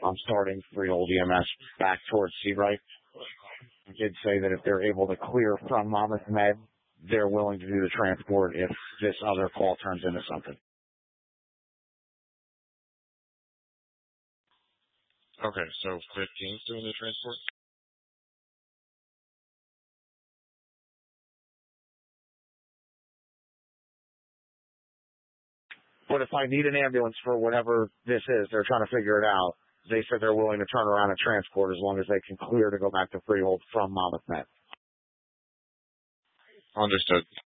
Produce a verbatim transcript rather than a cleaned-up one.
I'm starting Freehold E M S back towards Seabright. I did say that if they're able to clear from Monmouth Med, they're willing to do the transport if this other call turns into something. Okay, so fifteen's doing the transport? But if I need an ambulance for whatever this is, they're trying to figure it out. They said they're willing to turn around and transport as long as they can clear to go back to Freehold from Monmouth Med. Understood.